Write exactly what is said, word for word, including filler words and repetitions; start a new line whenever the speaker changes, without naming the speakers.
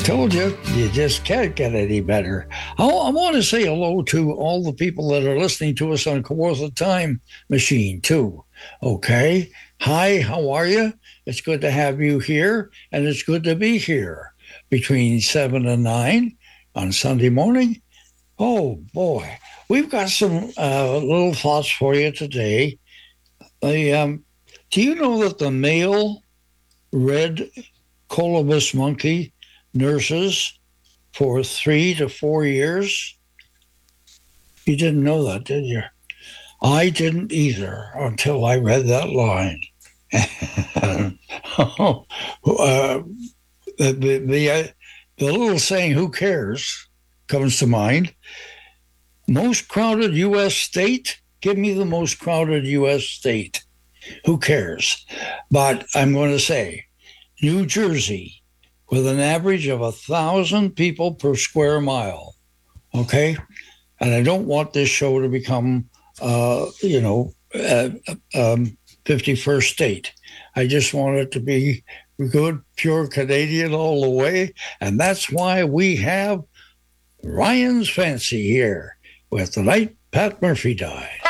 Told you, you just can't get any better. I, I want to say hello to all the people that are listening to us on Kawartha Time Machine, too. Okay. Hi, how are you? It's good to have you here, and it's good to be here between seven and nine on Sunday morning. Oh, boy. We've got some uh, little thoughts for you today. The, um, do you know that the male red colobus monkey nurses for three to four years? You didn't know that, did you? I didn't either until I read that line. uh, the the, uh, the little saying, who cares, comes to mind. Most crowded U S state? Give me the most crowded U S state. Who cares? But I'm going to say New Jersey, with an average of a thousand people per square mile. Okay, and I don't want this show to become, uh, you know, uh, um, fifty-first state. I just want it to be good, pure Canadian all the way, and that's why we have Ryan's Fancy here with the night Pat Murphy died.